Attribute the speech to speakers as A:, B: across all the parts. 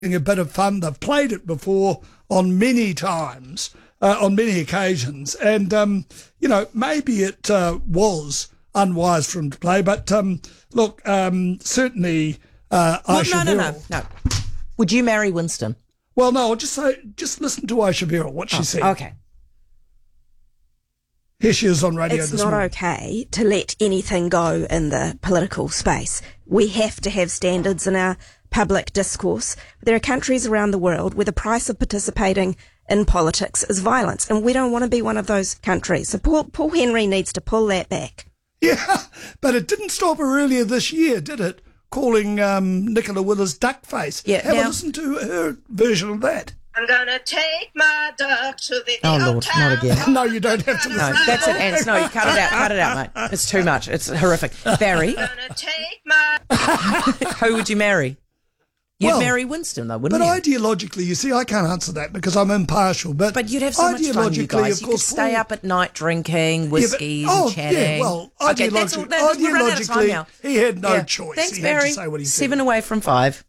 A: a bit of fun. They've played it before on many times, on many occasions, and maybe it was unwise for him to play. But look, certainly,
B: No. Would you marry Winston?
A: Well, no. I'll just listen to Aisha Vera, what she said.
B: Okay.
A: Here she is on radio
C: It's
A: this
C: not
A: morning.
C: okay to let anything go in the political space. We have to have standards in our public discourse. There are countries around the world where the price of participating in politics is violence, and we don't want to be one of those countries. So Paul Henry needs to pull that back.
A: Yeah, but it didn't stop her earlier this year, did it? Calling Nicola Willis duckface.
B: Yeah,
A: Have a listen to her version of that.
D: I'm gonna take my duck to the
B: Oh, Lord, not again.
A: No, you don't have to listen.
B: No, that's it, Ants. No, you cut it out, mate. It's too much. It's horrific. Barry,
D: I'm gonna take my...
B: who would you marry? You'd
A: Well,
B: marry Winston, though, wouldn't
A: But
B: you?
A: ideologically, you see, I can't answer that because I'm impartial. But
B: But you'd have so much fun, you guys.
A: of
B: You could
A: course,
B: stay
A: Paul-
B: up at night drinking whiskies
A: Yeah,
B: and chatting.
A: Yeah, well,
B: Okay, that's all. We've run out of time now.
A: he had no
B: Yeah.
A: choice.
B: Thanks,
A: he
B: Barry.
A: had to say what he
B: 7
A: said.
B: away from 5.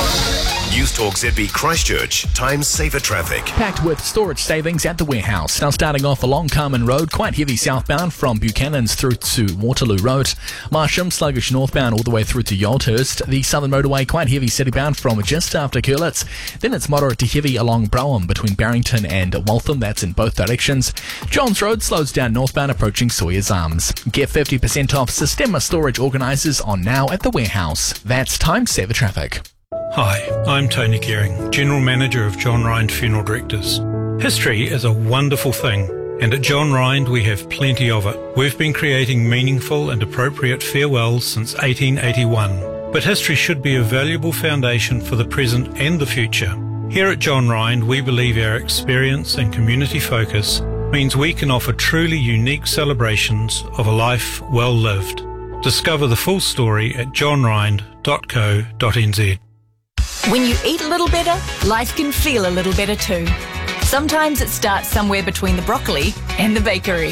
E: News Talk ZB Christchurch. Time saver traffic.
F: Packed with storage savings at the warehouse. Now starting off along Carmen Road, quite heavy southbound from Buchanan's through to Waterloo Road. Marsham, sluggish northbound all the way through to Yoldhurst. The Southern Motorway, quite heavy citybound from just after Curlitz. Then it's moderate to heavy along Brougham between Barrington and Waltham. That's in both directions. Johns Road slows down northbound approaching Sawyer's Arms. Get 50% off Sistema Storage organisers on now at the warehouse. That's time saver traffic.
G: Hi, I'm Tony Gearing, General Manager of John Rind Funeral Directors. History is a wonderful thing, and at John Rind we have plenty of it. We've been creating meaningful and appropriate farewells since 1881, but history should be a valuable foundation for the present and the future. Here at John Rind, we believe our experience and community focus means we can offer truly unique celebrations of a life well lived. Discover the full story at johnrind.co.nz.
H: When you eat a little better, life can feel a little better too. Sometimes it starts somewhere between the broccoli and the bakery.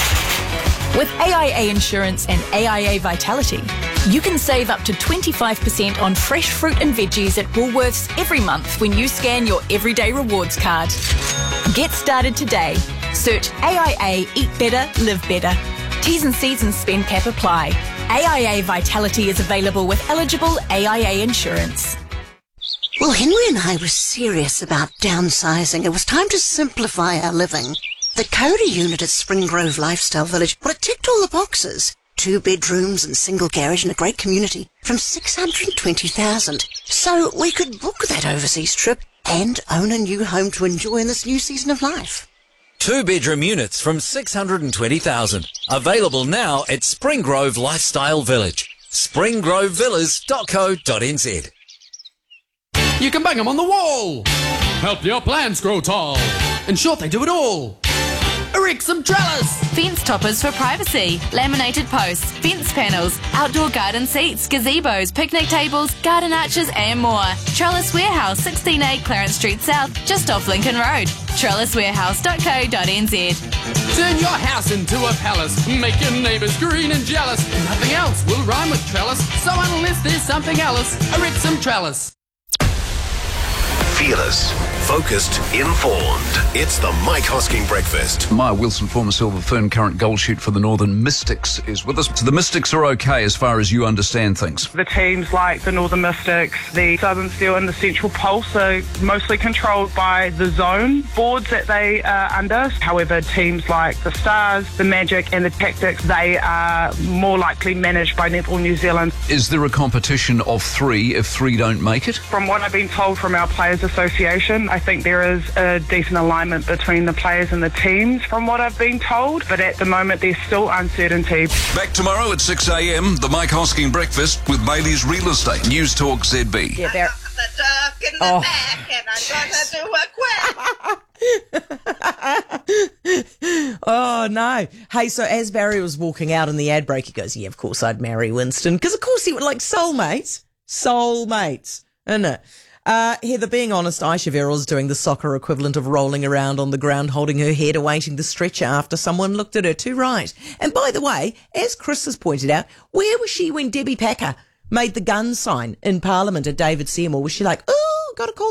H: With AIA Insurance and AIA Vitality, you can save up to 25% on fresh fruit and veggies at Woolworths every month when you scan your Everyday Rewards card. Get started today. Search AIA Eat Better, Live Better. T's and C's and spend cap apply. AIA Vitality is available with eligible AIA insurance.
I: Well, Henry and I were serious about downsizing. It was time to simplify our living. The Coda unit at Spring Grove Lifestyle Village, well, it ticked all the boxes. 2 bedrooms and single garage in a great community from $620,000. So we could book that overseas trip and own a new home to enjoy in this new season of life.
J: 2-bedroom units from $620,000. Available now at Spring Grove Lifestyle Village. springgrovevillas.co.nz.
K: You can bang them on the wall. Help your plants grow tall. In short, they do it all. Erect some trellis.
L: Fence toppers for privacy, laminated posts, fence panels, outdoor garden seats, gazebos, picnic tables, garden arches and more. Trellis Warehouse, 16A Clarence Street South, just off Lincoln Road. trelliswarehouse.co.nz.
K: Turn your house into a palace. Make your neighbours green and jealous. Nothing else will rhyme with trellis. So unless there's something else, erect some trellis.
E: Fearless, focused, informed. It's the Mike Hosking Breakfast.
M: Maya Wilson, former Silver Fern, current goal shoot for the Northern Mystics, is with us. So the Mystics are okay as far as you understand things?
N: The teams like the Northern Mystics, the Southern Steel and the Central Pulse are mostly controlled by the zone boards that they are under. However, teams like the Stars, the Magic and the Tactics, they are more likely managed by Netball New Zealand.
M: Is there a competition of 3 if 3 don't make it?
N: From what I've been told from our Players Association, I think there is a decent alignment between the players and the teams from what I've been told, but at the moment there's still uncertainty.
M: Back tomorrow at 6 a.m, the Mike Hosking Breakfast with Bailey's Real Estate. News Talk ZB.
B: Yeah, Barry.
D: The duck in the back and I'm gonna do a quack.
B: Oh, no. Hey, so as Barry was walking out in the ad break, he goes, yeah, of course I'd marry Winston. Because, of course, he would, like, soulmates. Soulmates, isn't it? Heather, being honest, Aisha Verrill's doing the soccer equivalent of rolling around on the ground, holding her head, awaiting the stretcher after someone looked at her too right. And by the way, as Chris has pointed out, where was she when Debbie Packer made the gun sign in Parliament at David Seymour? Was she like, ooh, got a call